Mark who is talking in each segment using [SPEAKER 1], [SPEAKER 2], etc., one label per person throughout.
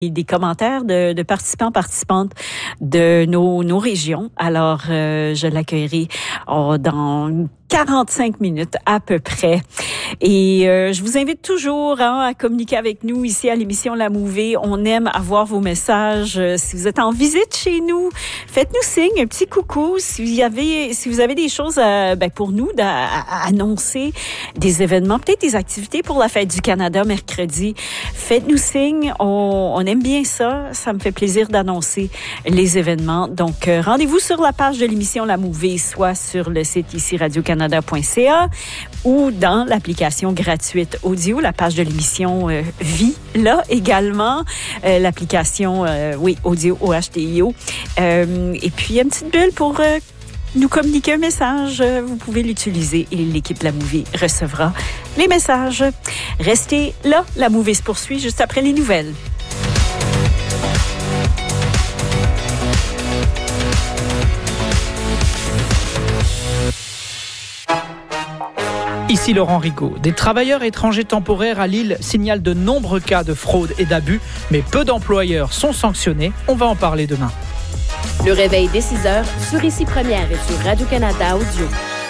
[SPEAKER 1] des commentaires de participants, participantes de nos régions. Alors, je l'accueillerai dans 45 minutes à peu près. Et je vous invite toujours à communiquer avec nous ici à l'émission La Mouvée. On aime avoir vos messages. Si vous êtes en visite chez nous, faites-nous signe, un petit coucou. Si vous avez des choses pour nous à annoncer, des événements, peut-être des activités pour la Fête du Canada mercredi, faites-nous signe. On aime bien ça. Ça me fait plaisir d'annoncer les événements. Donc, rendez-vous sur la page de l'émission La Mouvée, soit sur le site ici radiocanada.ca ou dans l'application gratuite audio, la page de l'émission Vie, là également, l'application audio OHTIO. Et puis, une petite bulle pour nous communiquer un message. Vous pouvez l'utiliser et l'équipe de La Mouvée recevra les messages. Restez là, La Mouvée se poursuit juste après les nouvelles.
[SPEAKER 2] Ici Laurent Rigaud. Des travailleurs étrangers temporaires à Lille signalent de nombreux cas de fraude et d'abus, mais peu d'employeurs sont sanctionnés. On va en parler demain.
[SPEAKER 3] Le réveil dès 6h sur Ici Première et sur Radio-Canada Audio.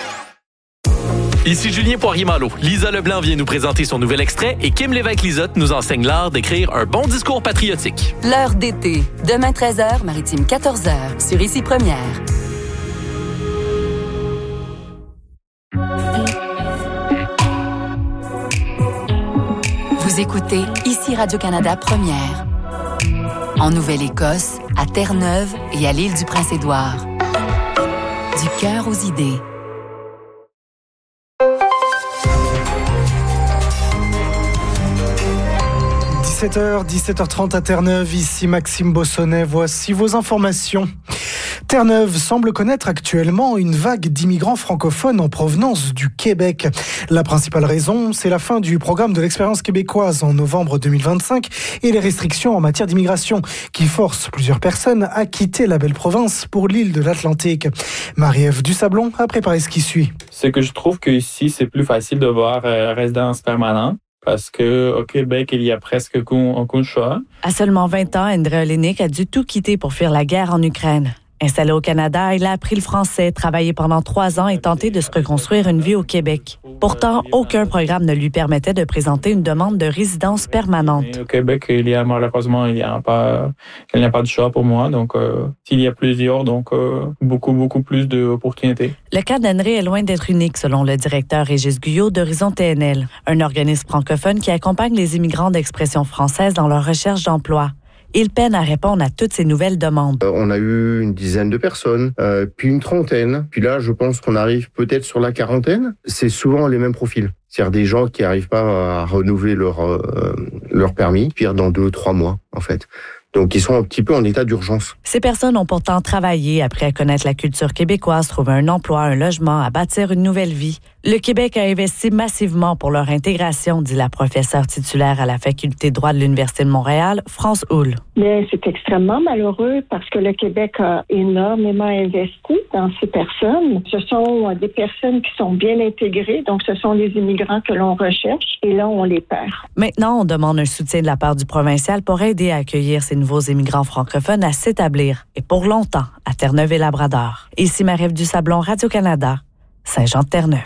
[SPEAKER 4] Ici Julien Poirier-Malo. Lisa Leblanc vient nous présenter son nouvel extrait et Kim Lévesque-Lisotte nous enseigne l'art d'écrire un bon discours patriotique.
[SPEAKER 5] L'heure d'été. Demain 13h, Maritime 14h sur Ici Première. Vous écoutez Ici Radio-Canada Première. En Nouvelle-Écosse, à Terre-Neuve et à l'île du Prince-Édouard. Du cœur aux idées.
[SPEAKER 6] – 17h30 à Terre-Neuve, ici Maxime Bossonnet, voici vos informations. Terre-Neuve semble connaître actuellement une vague d'immigrants francophones en provenance du Québec. La principale raison, c'est la fin du programme de l'expérience québécoise en novembre 2025 et les restrictions en matière d'immigration qui forcent plusieurs personnes à quitter la belle province pour l'île de l'Atlantique. Marie-Ève Dusablon a préparé ce qui suit.
[SPEAKER 7] C'est que je trouve qu'ici, c'est plus facile de voir résidence permanente. Parce qu'au Québec, il y a presque aucun choix.
[SPEAKER 8] À seulement 20 ans, André Olenek a dû tout quitter pour fuir la guerre en Ukraine. Installé au Canada, il a appris le français, travaillé pendant 3 ans et tenté de se reconstruire une vie au Québec. Pourtant, aucun programme ne lui permettait de présenter une demande de résidence permanente.
[SPEAKER 7] Et au Québec, malheureusement, il n'y a pas de choix pour moi. Donc, s'il y a plusieurs, beaucoup plus d'opportunités.
[SPEAKER 8] Le cas d'André est loin d'être unique, selon le directeur Régis Guyot d'Horizon TNL, un organisme francophone qui accompagne les immigrants d'expression française dans leur recherche d'emploi. Il peine à répondre à toutes ces nouvelles demandes.
[SPEAKER 9] On a eu une dizaine de personnes, puis une trentaine. Puis là, je pense qu'on arrive peut-être sur la quarantaine. C'est souvent les mêmes profils. C'est-à-dire des gens qui n'arrivent pas à renouveler leur permis, puis dans 2-3 mois, en fait. Donc, ils sont un petit peu en état d'urgence.
[SPEAKER 8] Ces personnes ont pourtant travaillé après connaître la culture québécoise, trouver un emploi, un logement, à bâtir une nouvelle vie. Le Québec a investi massivement pour leur intégration, dit la professeure titulaire à la Faculté de droit de l'Université de Montréal, France Houle.
[SPEAKER 10] Mais c'est extrêmement malheureux parce que le Québec a énormément investi dans ces personnes. Ce sont des personnes qui sont bien intégrées, donc ce sont les immigrants que l'on recherche et là, on les perd.
[SPEAKER 8] Maintenant, on demande un soutien de la part du provincial pour aider à accueillir ces nouveaux immigrants francophones à s'établir, et pour longtemps, à Terre-Neuve et Labrador. Ici Marie-Ève Dusablon, Radio-Canada, Saint-Jean-de-Terre-Neuve.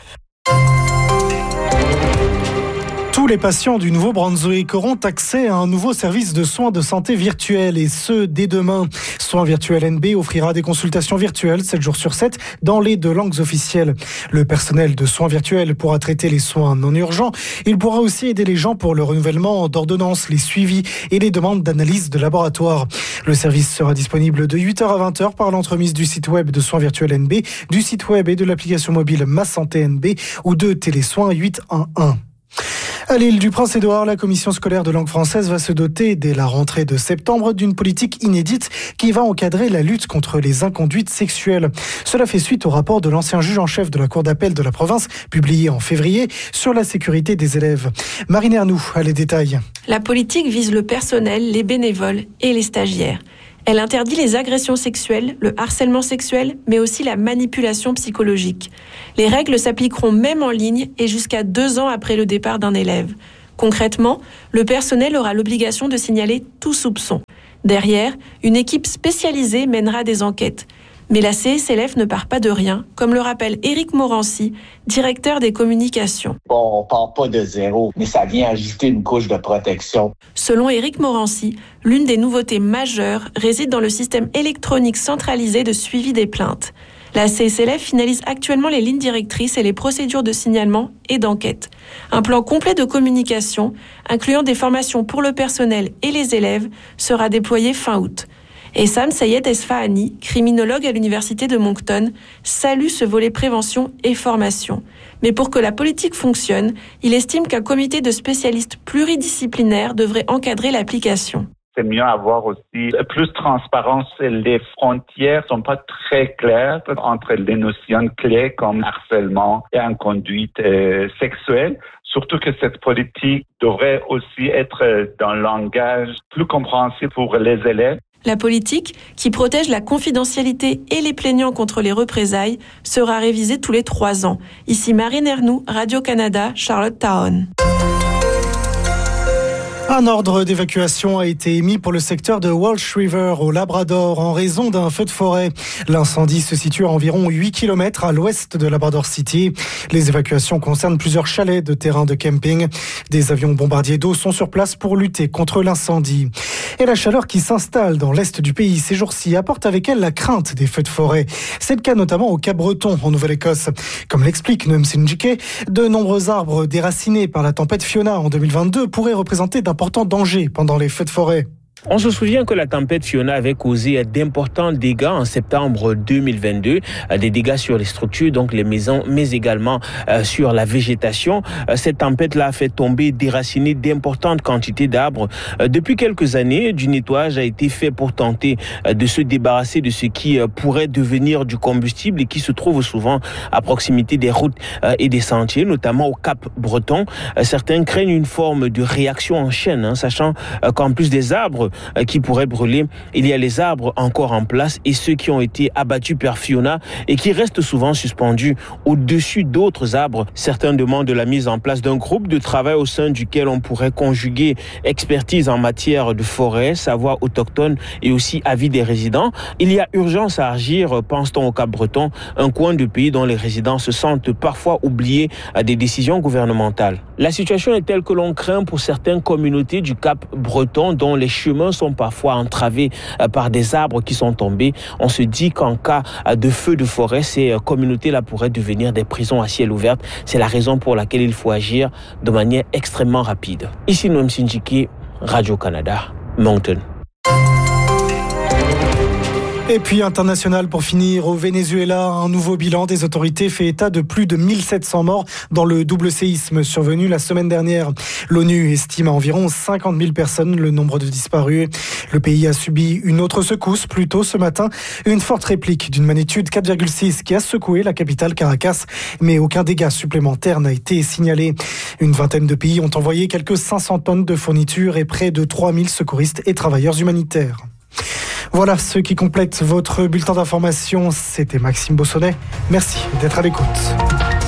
[SPEAKER 6] Tous les patients du Nouveau-Brunswick auront accès à un nouveau service de soins de santé virtuels et ce, dès demain. Soins Virtuels NB offrira des consultations virtuelles 7 jours sur 7 dans les 2 langues officielles. Le personnel de Soins Virtuels pourra traiter les soins non urgents. Il pourra aussi aider les gens pour le renouvellement d'ordonnances, les suivis et les demandes d'analyse de laboratoire. Le service sera disponible de 8h à 20h par l'entremise du site web de Soins Virtuels NB, du site web et de l'application mobile Ma Santé NB ou de Télésoins 811. À l'île du Prince-Édouard, la commission scolaire de langue française va se doter dès la rentrée de septembre d'une politique inédite qui va encadrer la lutte contre les inconduites sexuelles. Cela fait suite au rapport de l'ancien juge en chef de la Cour d'appel de la province, publié en février, sur la sécurité des élèves. Marine Ernoux a les détails.
[SPEAKER 11] La politique vise le personnel, les bénévoles et les stagiaires. Elle interdit les agressions sexuelles, le harcèlement sexuel, mais aussi la manipulation psychologique. Les règles s'appliqueront même en ligne et jusqu'à 2 ans après le départ d'un élève. Concrètement, le personnel aura l'obligation de signaler tout soupçon. Derrière, une équipe spécialisée mènera des enquêtes. Mais la CSLF ne part pas de rien, comme le rappelle Éric Morancy, directeur des communications.
[SPEAKER 12] Bon, on part pas de zéro, mais ça vient ajouter une couche de protection.
[SPEAKER 11] Selon Éric Morancy, l'une des nouveautés majeures réside dans le système électronique centralisé de suivi des plaintes. La CSLF finalise actuellement les lignes directrices et les procédures de signalement et d'enquête. Un plan complet de communication, incluant des formations pour le personnel et les élèves, sera déployé fin août. Et Sam Sayed Esfahani, criminologue à l'université de Moncton, salue ce volet prévention et formation. Mais pour que la politique fonctionne, il estime qu'un comité de spécialistes pluridisciplinaires devrait encadrer l'application.
[SPEAKER 13] C'est mieux avoir aussi plus de transparence. Les frontières sont pas très claires entre les notions clés comme harcèlement et inconduite sexuelle. Surtout que cette politique devrait aussi être dans un langage plus compréhensible pour les élèves.
[SPEAKER 11] La politique, qui protège la confidentialité et les plaignants contre les représailles, sera révisée tous les 3 ans. Ici Marine Ernoux, Radio-Canada, Charlottetown.
[SPEAKER 6] Un ordre d'évacuation a été émis pour le secteur de Walsh River au Labrador en raison d'un feu de forêt. L'incendie se situe à environ 8 km à l'ouest de Labrador City. Les évacuations concernent plusieurs chalets de terrains de camping. Des avions bombardiers d'eau sont sur place pour lutter contre l'incendie. Et la chaleur qui s'installe dans l'est du pays ces jours-ci apporte avec elle la crainte des feux de forêt. C'est le cas notamment au Cap-Breton en Nouvelle-Écosse. Comme l'explique Noam Sinjike, de nombreux arbres déracinés par la tempête Fiona en 2022 pourraient représenter d'importants dangers pendant les feux de forêt.
[SPEAKER 14] On se souvient que la tempête Fiona avait causé d'importants dégâts en septembre 2022, des dégâts sur les structures, donc les maisons, mais également sur la végétation. Cette tempête-là a fait tomber, déraciner d'importantes quantités d'arbres. Depuis quelques années, du nettoyage a été fait pour tenter de se débarrasser de ce qui pourrait devenir du combustible et qui se trouve souvent à proximité des routes et des sentiers, notamment au Cap-Breton. Certains craignent une forme de réaction en chaîne, sachant qu'en plus des arbres qui pourraient brûler, il y a les arbres encore en place et ceux qui ont été abattus par Fiona et qui restent souvent suspendus au-dessus d'autres arbres. Certains demandent la mise en place d'un groupe de travail au sein duquel on pourrait conjuguer expertise en matière de forêt, savoir autochtone et aussi avis des résidents. Il y a urgence à agir, pense-t-on au Cap-Breton, un coin de pays dont les résidents se sentent parfois oubliés à des décisions gouvernementales. La situation est telle que l'on craint pour certaines communautés du Cap-Breton dont les chemins sont parfois entravés par des arbres qui sont tombés. On se dit qu'en cas de feu de forêt, ces communautés-là pourraient devenir des prisons à ciel ouvert. C'est la raison pour laquelle il faut agir de manière extrêmement rapide. Ici Noam Sinjike, Radio-Canada, Moncton.
[SPEAKER 6] Et puis international pour finir, au Venezuela, un nouveau bilan des autorités fait état de plus de 1700 morts dans le double séisme survenu la semaine dernière. L'ONU estime à environ 50 000 personnes le nombre de disparus. Le pays a subi une autre secousse plus tôt ce matin, une forte réplique d'une magnitude 4,6 qui a secoué la capitale Caracas, mais aucun dégât supplémentaire n'a été signalé. Une vingtaine de pays ont envoyé quelques 500 tonnes de fournitures et près de 3000 secouristes et travailleurs humanitaires. Voilà ce qui complète votre bulletin d'information. C'était Maxime Bossonnet. Merci d'être à l'écoute.